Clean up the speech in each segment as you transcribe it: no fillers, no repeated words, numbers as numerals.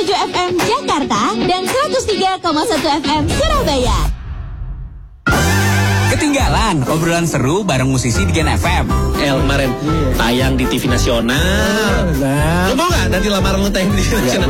FM Jakarta dan 103,1 FM Surabaya. Ketinggalan obrolan seru bareng musisi di Gen FM. Kemarin tayang di TV nasional. Lu mau gak nanti lamaran lu tayang di TV nasional?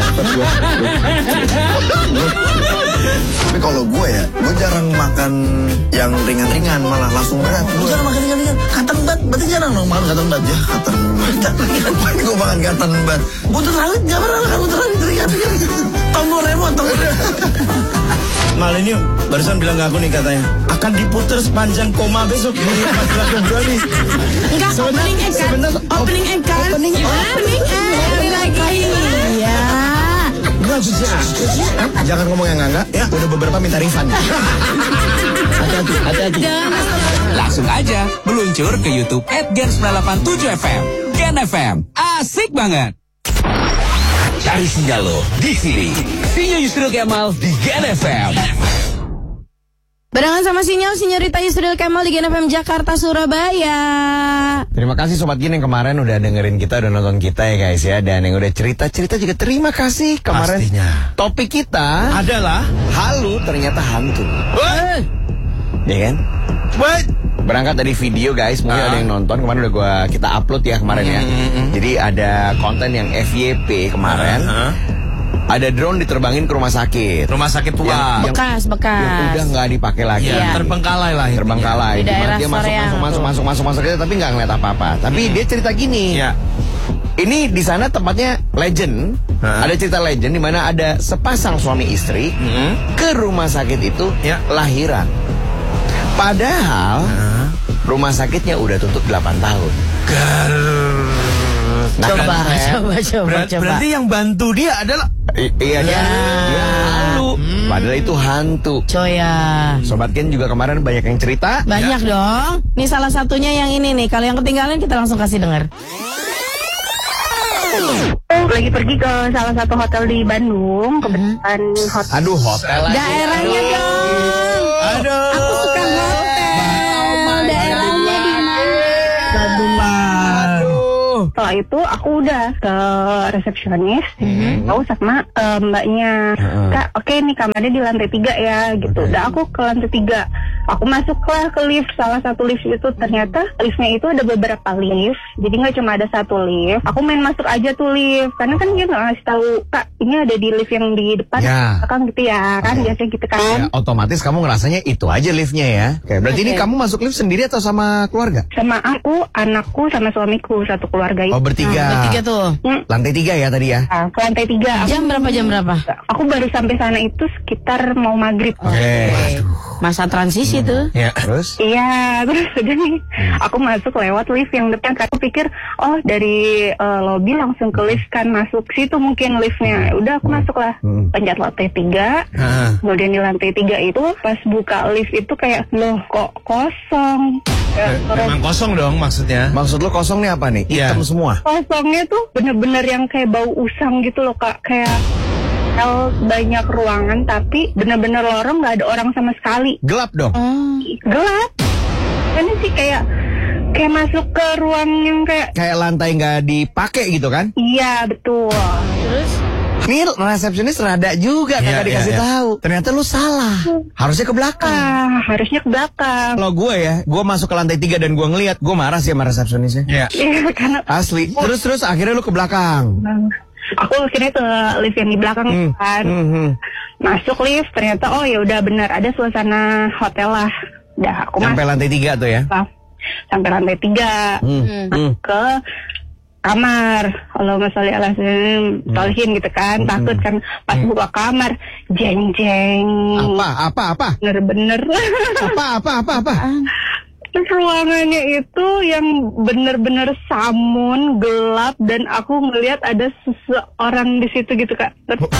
Tapi kalau gue ya, gue jarang makan yang ringan-ringan, malah langsung berat. Gue jarang makan ringan-ringan. Katan bat, berarti jarang dong makan katan bat. Ya katan bat. Gue makan katan bat. Buntut rawit, gak pernah makan buntut rawit ringan-ringan. Tombol remote, Mal ini barusan bilang ke aku nih katanya akan diputer sepanjang koma besok di 14 Februari. Enggak, opening egg kan? Opening egg kan? Opening egg lagi. Iya. Enggak bisa. Jangan ngomong yang enggak ya. Udah beberapa minta refund. Hati-hati. Langsung aja meluncur ke YouTube @gen987fm. Gen FM, asik banget. Cari sinyal lo di sini. Sinyal Yusril Kemal di Gen FM. Barengan sama Sinyorita Yusril Kemal di Gen FM Jakarta Surabaya. Terima kasih Sobat Gen yang kemarin udah dengerin kita, udah nonton kita ya guys ya. Dan yang udah cerita-cerita juga terima kasih. Kemarin pastinya topik kita adalah halu ternyata hantu. Ya kan? Berangkat dari video guys, mungkin ada yang nonton kemarin udah kita upload ya kemarin ya. Jadi ada konten yang FYP kemarin. Ada drone diterbangin ke rumah sakit. Rumah sakit tua. Bekas. Yang udah nggak dipakai lagi. Ya, terbengkalai lah. Terbengkalai. Di daerah Dia masuk gitu, tapi nggak ngeliat apa-apa. Tapi dia cerita gini. Ya. Ini di sana tempatnya legend. Ada cerita legend di mana ada sepasang suami istri ke rumah sakit itu lahiran. Padahal rumah sakitnya udah tutup 8 tahun. Nah, Coba. Berarti yang bantu dia adalah iya dia halu. Padahal itu hantu. Coya. Sobat Gen juga kemarin banyak yang cerita. Banyak dong. Nih salah satunya yang ini nih. Kalau yang ketinggalan kita langsung kasih dengar. Lagi pergi ke salah satu hotel di Bandung, kebetulan hotel. Aduh, hotel lagi. Daerahnya dong. Aduh. Aku suka hotel. Daerahnya di mana? Setelah itu aku udah ke resepsionis, tahu sama mbaknya, Kak, oke nih kamarnya di lantai 3 ya, gitu. Udah aku ke lantai 3, aku masuklah ke lift, salah satu lift itu ternyata liftnya itu ada beberapa lift, jadi nggak cuma ada satu lift. Aku main masuk aja tuh lift, karena kan dia nggak ngasih tahu, Kak, ini ada di lift yang di depan, kan gitu ya, kan biasanya gitu kan. Ya, otomatis kamu ngerasanya itu aja liftnya ya. Oke, berarti ini kamu masuk lift sendiri atau sama keluarga? Sama aku, anakku, sama suamiku, satu keluarga itu. Oh, bertiga. Bertiga tuh. Lantai 3 ya tadi ya? Nah, ke lantai 3. Jam berapa? Aku baru sampai sana itu sekitar mau maghrib. Oke. Masa transisi tuh. Ya, terus? Iya, terus udah nih, aku masuk lewat lift yang depan. Aku pikir, oh dari lobby langsung ke lift kan, masuk situ mungkin liftnya. Udah aku masuk lah, pencet lantai 3. Kemudian di lantai 3 itu pas buka lift itu kayak, loh kok kosong. Memang kosong dong maksudnya. Maksud lo kosong nih apa nih? Hitam semua? Kosongnya tuh bener-bener yang kayak bau usang gitu loh Kak. Kayak banyak ruangan tapi bener-bener lorong, gak ada orang sama sekali. Gelap dong? Gelap. Ini sih kayak masuk ke ruang yang kayak lantai nggak dipakai gitu kan? Iya betul. Terus? Ini resepsionis rada juga kagak dikasih tahu. Ternyata lu salah. Harusnya ke belakang. Harusnya ke belakang. Kalau gue masuk ke lantai 3 dan gue ngeliat, gue marah sih sama resepsionisnya. Iya. Karena Asli. Terus akhirnya lu ke belakang. aku akhirnya ke lift yang di belakang kan. Masuk lift ternyata oh ya udah benar ada suasana hotel lah. Udah aku sampai lantai 3 tuh ya. Sampai lantai 3. Ke kamar, kalau masalah alasan tolhin gitu kan, takut kan pas buka kamar, jeng. Apa? Bener-bener. Apa? Terus ruangannya itu yang bener-bener samun, gelap, dan aku ngelihat ada seseorang di situ gitu Kak.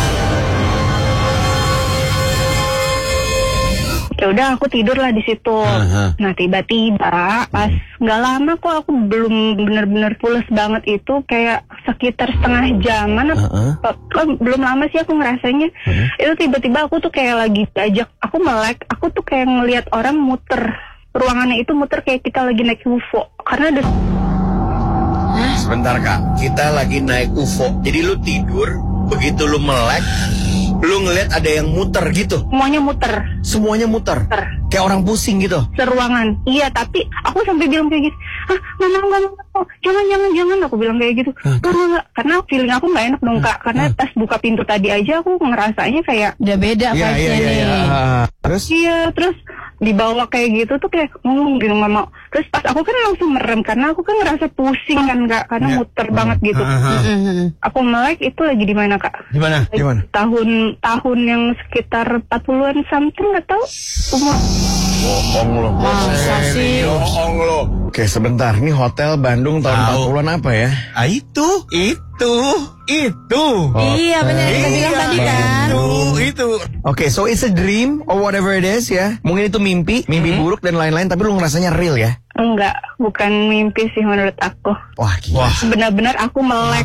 Ya udah aku tidur lah di situ. Nah tiba-tiba pas nggak lama kok aku belum bener-bener pules banget itu kayak sekitar setengah jaman. Belum lama sih aku ngerasanya. Itu tiba-tiba aku tuh kayak lagi diajak, aku melek, aku tuh kayak ngelihat orang muter. Ruangannya itu muter kayak kita lagi naik UFO. Karena ada sebentar Kak. Kita lagi naik UFO. Jadi lu tidur, begitu lu melek, lu ngeliat ada yang muter gitu. Semuanya muter. Semuanya muter. Kayak orang pusing gitu. Seruangan. Iya, tapi aku sampai bilang kayak gitu. Enggak. Jangan. Aku bilang kayak gitu. Enggak. Karena feeling aku nggak enak dong, Kak. Karena pas buka pintu tadi aja aku ngerasanya kayak Udah beda vibes-nya nih. Terus? iya, terus dibawa kayak gitu tuh kayak gitu nggak mau. Terus pas aku kan langsung merem karena aku kan ngerasa pusing kan Kak, karena muter banget gitu. Aku melek itu lagi di mana Kak? Di mana? Tahun yang sekitar 40-an something nggak tahu umur. Bohong lo. Masa sih? Bohong lo. Oke sebentar, ini hotel Bandung tahun 40-an apa ya? Itu. Iya benar kita bilang tadi kan. Itu. Oke, so it's a dream or whatever it is ya. Mungkin itu mimpi buruk dan lain-lain, tapi lu ngerasanya real ya? Enggak, bukan mimpi sih menurut aku. Wah, gila. Benar-benar aku melek.